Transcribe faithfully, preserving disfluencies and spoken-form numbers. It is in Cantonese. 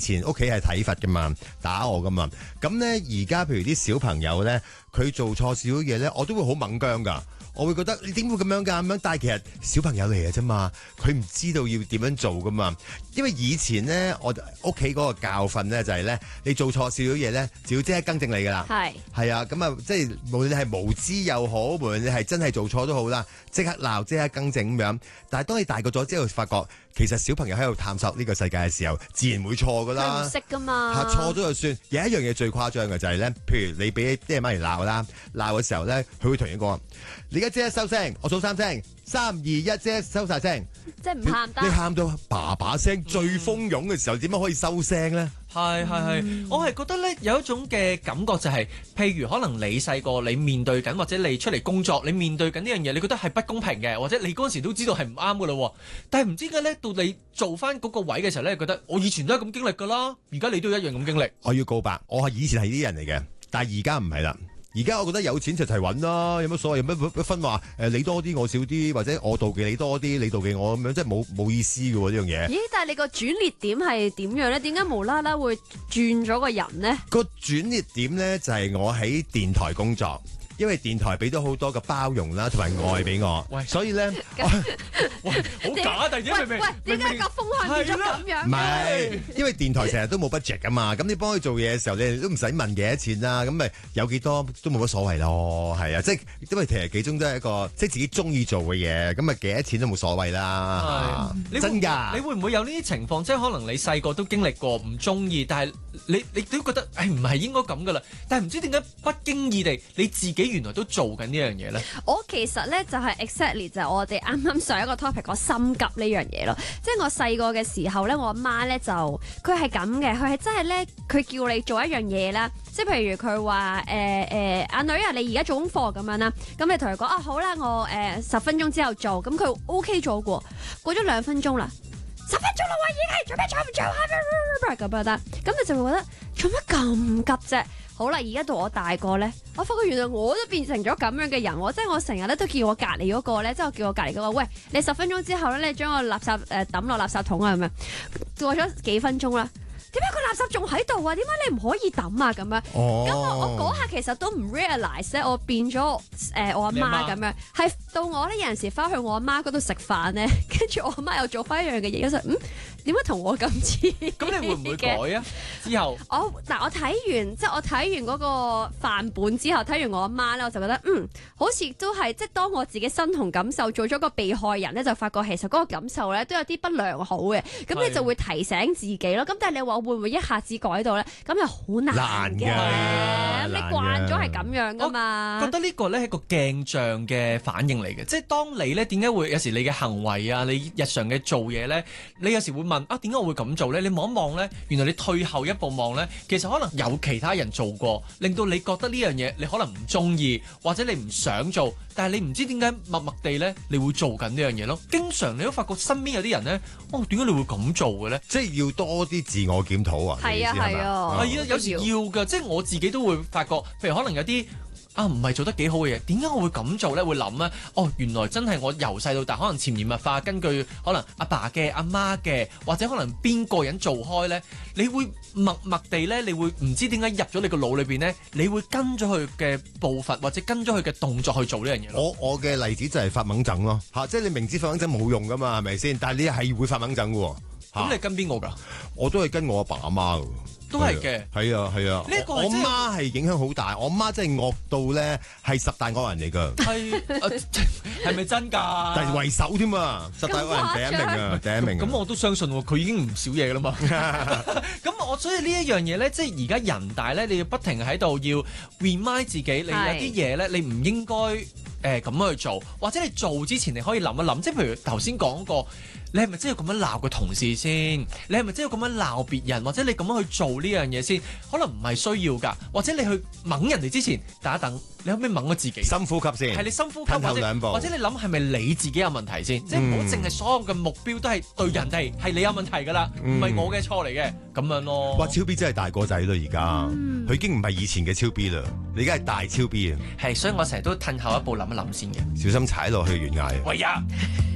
前屋企係體罰噶嘛，打我噶嘛。咁咧而家譬如啲小朋友咧，佢做錯少少嘢咧，我都會好猛僵噶。我會覺得你點會咁樣㗎咁樣？但係其實小朋友嚟嘅啫嘛，佢唔知道要點樣做噶嘛。因為以前咧，我屋企嗰個教訓咧就係咧，你做錯少少嘢咧，就要即刻更正你㗎啦。係係啊，咁啊，即係無論你係無知又好，無論你係真係做錯都好啦，即刻鬧，即刻更正咁樣。但係當你大個咗之後，發覺其實小朋友喺度探索呢個世界嘅時候，自然會錯㗎啦。佢唔識㗎嘛。嚇，錯咗就算。有一樣嘢最誇張嘅就係咧，譬如你俾爹哋媽咪鬧啦，鬧嘅時候咧，佢會同你講：你而家即刻收聲，我數三聲，三二一，即刻收晒聲。即係唔喊得。你喊到爸爸聲最蜂擁嘅時候，點樣可以收聲咧？ 係係係，我係覺得咧有一種嘅感覺就係、是，譬如可能你細個你面對緊，或者你出嚟工作，你面對緊呢樣嘢，你覺得係不公平嘅，或者你嗰陣時都知道係唔啱噶啦，但係唔知點解咧，到你做翻嗰個位嘅時候咧，覺得我以前都係咁經歷噶啦，而家你都一樣咁經歷。 我要告白，我係以前係呢啲人嚟嘅，但係而家唔係啦。而家我覺得有錢就齊揾啦，有乜所謂？有乜分話誒？你多啲，我少啲，或者我妒忌你多啲，你妒忌我咁樣，即係冇冇意思嘅喎呢樣嘢。咦？但係你個轉捩點係點樣咧？點解無啦啦會轉咗個人呢？個轉捩點咧就係我喺電台工作。因為電台俾咗好多嘅包容啦，同埋愛俾我，喂所以咧，喂，好假突然間明明？喂，點解個風向變咗咁樣？唔係，因為電台成日都冇 budget 噶嘛，咁你幫佢做嘢嘅時候，你都唔使問幾多錢啦，咁咪有幾多都冇乜所謂咯，係啊，即係因為其實幾中都係一個即係自己中意做嘅嘢，咁咪幾多錢都冇所謂啦。真㗎？你會唔會有呢啲情況？即係可能你細個都經歷過唔中意，但係你你都覺得誒唔係應該咁噶啦，但係唔知點解不經意地你自己原來都做緊呢樣嘢咧？我其實咧就係 exactly 就係我哋啱啱上一個 topic 講心急呢樣嘢咯。即係我細個嘅時候咧，我阿媽咧就佢係咁嘅，佢係真係咧，佢叫你做一樣嘢啦。即係譬如佢話誒誒阿女啊，你而家做功課咁樣啦，咁你同佢講啊好啦，我誒十分鐘之後做，咁佢 OK 咗過，過咗兩分鐘啦，十分鐘啦，我已經係做咩做唔做啊咁樣得，咁你就會覺得做乜咁急啫？好啦，而家到我大個咧，我發覺原來我都變成咗咁樣嘅人喎，即係我成日咧都叫我隔離嗰個咧，即係我叫我隔離嗰個，喂，你十分鐘之後咧，你將個垃圾誒抌落垃圾桶啊咁樣，過咗幾分鐘啦。點解個垃圾仲喺度啊？點解你唔可以抌啊？咁樣，咁、oh. 我我嗰下其實都唔 realize 咧，我變咗誒、呃、我阿媽咁樣，係到我咧有陣時翻去我阿媽嗰度食飯咧，跟住我阿媽又做翻一樣嘅嘢，嗰陣嗯點解同我咁似？咁你會唔會改啊？之後我嗱我睇完即係我睇完嗰個範本之後，睇完我阿媽咧，我就覺得嗯好似都係即係當我自己身同感受做咗個被害人咧，就發覺其實嗰個感受咧都有啲不良好嘅，咁你就會提醒自己咯。咁但係你話會唔會一下子改到咧？咁又好難嘅，難你慣咗係咁樣噶嘛？我覺得呢個咧係一個鏡像嘅反應嚟嘅，即係當你咧點解會有時你嘅行為啊，你日常嘅做嘢咧，你有時會問啊點解我會咁做咧？你望一望咧，原來你退後一步望咧，其實可能有其他人做過，令到你覺得呢樣嘢你可能唔中意，或者你唔想做，但係你唔知點解默默地咧，你會做緊呢樣嘢咯。經常你都發覺身邊有啲人咧，哦點解你會咁做嘅咧？即係要多啲自我檢討啊！係啊係啊，係啊，有時要㗎，即係我自己都會發覺，譬如可能有啲啊唔係做得幾好嘅嘢，點解我會咁做咧？會諗咧，哦原來真係我由細到大可能潛移默化，根據可能阿爸嘅、阿媽嘅，或者可能邊個人做開咧，你會默默地咧，你會唔知點解入咗你個腦裏邊咧，你會跟咗佢嘅步伐或者跟咗佢嘅動作去做呢樣嘢。我我嘅例子就係發猛症咯，嚇、啊，即係你明知發猛症冇用噶嘛，係咪先？但係你係會發猛症嘅喎。咁、啊、你跟邊個㗎？我都係跟我阿爸阿媽㗎。都係嘅，係啊係啊，呢個我媽係影響好大，我媽真係惡到咧係十大惡人嚟㗎，係係咪真㗎？但係為首添啊，十大惡人第一名啊，第一名。咁我都相信喎，佢已經唔少嘢㗎啦嘛。咁我所以呢一樣嘢咧，即係而家人大咧，你要不停喺度要 remind 自己，你有啲嘢咧，你唔應該誒咁樣去做，或者你做之前你可以諗一諗，即係譬如頭先講過。你係咪真係要咁樣鬧個同事先？你係咪真係要咁樣鬧別人？或者你咁樣去做呢樣嘢先？可能唔係需要㗎。或者你去掹人哋之前，等一等，你可唔可以掹咗自己？深呼吸先。係你深呼吸，或者或者你諗係咪你自己有問題先？嗯、即係唔好淨係所有嘅目標都係對人哋，係你有問題㗎啦，唔係、嗯、我嘅錯嚟嘅，咁樣咯。哇！超 B 真係大個仔啦，而家佢、嗯、已經唔係以前嘅超 B 啦，你而家係大超 B 啊。係，所以我成日都褪後一步諗一諗先嘅，小心踩落去懸崖。喂呀！